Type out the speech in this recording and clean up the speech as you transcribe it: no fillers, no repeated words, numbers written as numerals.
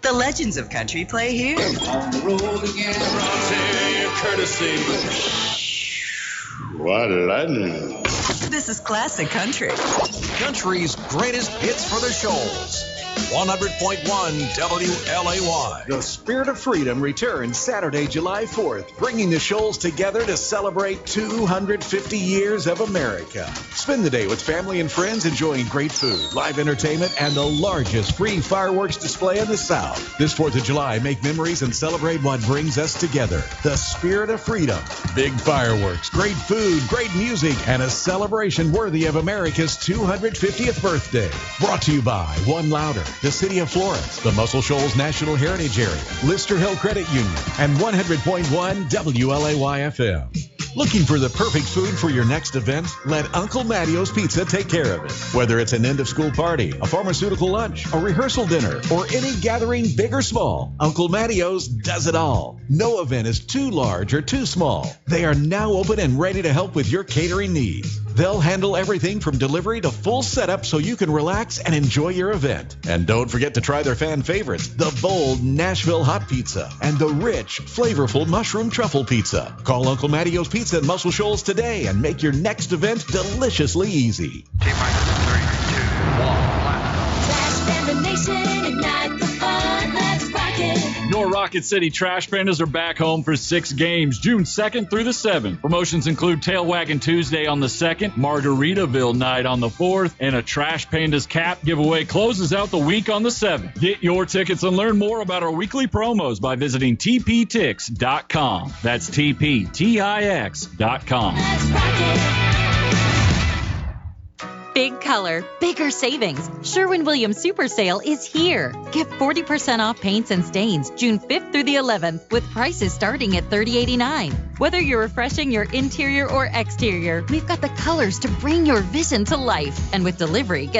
The legends of country play here. On the road again. Bronte courtesy. What lightning. This is classic country. Country's greatest hits for the Shoals. 100.1 WLAY. The Spirit of Freedom returns Saturday, July 4th, bringing the Shoals together to celebrate 250 years of America. Spend the day with family and friends enjoying great food, live entertainment, and the largest free fireworks display in the South. This 4th of July, make memories and celebrate what brings us together. The Spirit of Freedom. Big fireworks, great food, great music, and a celebration worthy of America's 250th birthday. Brought to you by One Louder, the City of Florence, the Muscle Shoals National Heritage Area, Lister Hill Credit Union, and 100.1 WLAY-FM. Looking for the perfect food for your next event? Let Uncle Mattio's Pizza take care of it. Whether it's an end-of-school party, a pharmaceutical lunch, a rehearsal dinner, or any gathering big or small, Uncle Mattio's does it all. No event is too large or too small. They are now open and ready to help with your catering needs. They'll handle everything from delivery to full setup so you can relax and enjoy your event. And don't forget to try their fan favorites, the bold Nashville hot pizza and the rich, flavorful mushroom truffle pizza. Call Uncle Mattio's Pizza in Muscle Shoals today and make your next event deliciously easy. Your Rocket City Trash Pandas are back home for 6 games, June 2nd through the 7th. Promotions include Tail Wagging Tuesday on the 2nd, Margaritaville Night on the 4th, and a Trash Pandas cap giveaway closes out the week on the 7th. Get your tickets and learn more about our weekly promos by visiting tptix.com. That's tptix.com. Big color, bigger savings. Sherwin-Williams Super Sale is here. Get 40% off paints and stains June 5th through the 11th with prices starting at $30.89. Whether you're refreshing your interior or exterior, we've got the colors to bring your vision to life. And with delivery, get